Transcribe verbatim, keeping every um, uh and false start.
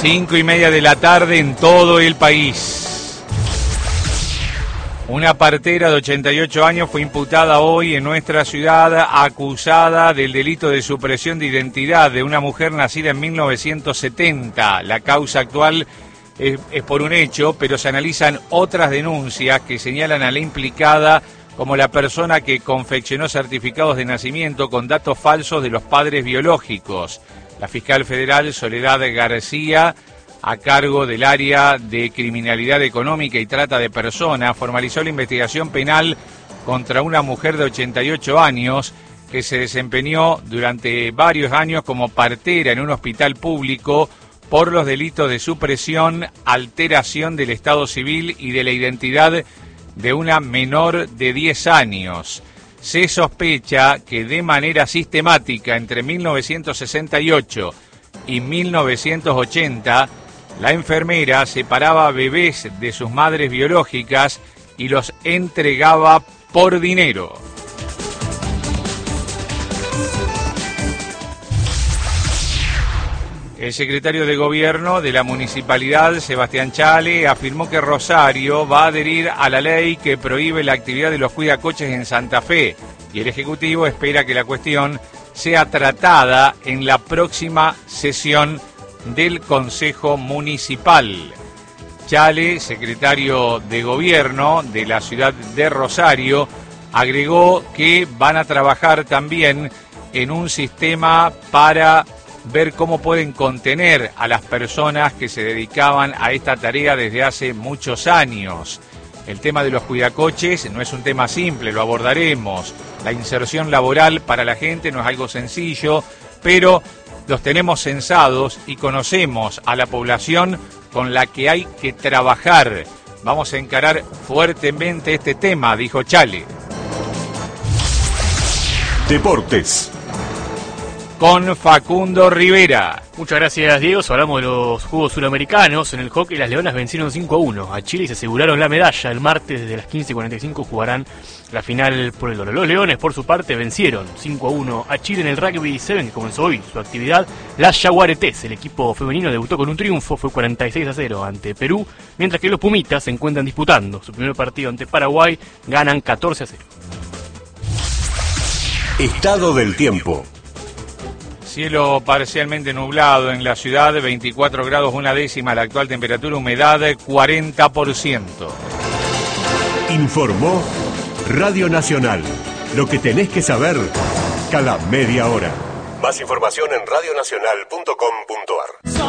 Cinco y media de la tarde en todo el país. Una partera de ochenta y ocho años fue imputada hoy en nuestra ciudad, acusada del delito de supresión de identidad de una mujer nacida en mil novecientos setenta. La causa actual es, es por un hecho, pero se analizan otras denuncias que señalan a la implicada como la persona que confeccionó certificados de nacimiento con datos falsos de los padres biológicos. La fiscal federal Soledad García, a cargo del área de criminalidad económica y trata de personas, formalizó la investigación penal contra una mujer de ochenta y ocho años que se desempeñó durante varios años como partera en un hospital público por los delitos de supresión, alteración del estado civil y de la identidad de una menor de diez años. Se sospecha que de manera sistemática entre mil novecientos sesenta y ocho y mil novecientos ochenta, la enfermera separaba bebés de sus madres biológicas y los entregaba por dinero. El secretario de Gobierno de la Municipalidad, Sebastián Chale, afirmó que Rosario va a adherir a la ley que prohíbe la actividad de los cuidacoches en Santa Fe y el Ejecutivo espera que la cuestión sea tratada en la próxima sesión del Consejo Municipal. Chale, secretario de Gobierno de la ciudad de Rosario, agregó que van a trabajar también en un sistema para ver cómo pueden contener a las personas que se dedicaban a esta tarea desde hace muchos años. El tema de los cuidacoches no es un tema simple, lo abordaremos. La inserción laboral para la gente no es algo sencillo, pero los tenemos censados y conocemos a la población con la que hay que trabajar. Vamos a encarar fuertemente este tema, dijo Chale. Deportes. Con Facundo Rivera. Muchas gracias, Diego. Hablamos de los Juegos Suramericanos. En el hockey, las Leonas vencieron cinco a uno a Chile y se aseguraron la medalla. El martes desde las quince cuarenta y cinco jugarán la final por el oro. Los Leones, por su parte, vencieron cinco a uno a Chile en el Rugby siete, que comenzó hoy su actividad. Las Jaguaretes, el equipo femenino, debutó con un triunfo, fue cuarenta y seis a cero ante Perú, mientras que los Pumitas se encuentran disputando su primer partido ante Paraguay, ganan catorce a cero. Estado del tiempo. Cielo parcialmente nublado en la ciudad, veinticuatro grados una décima la actual temperatura, humedad cuarenta por ciento. Informó Radio Nacional. Lo que tenés que saber cada media hora. Más información en radio nacional punto com punto ar.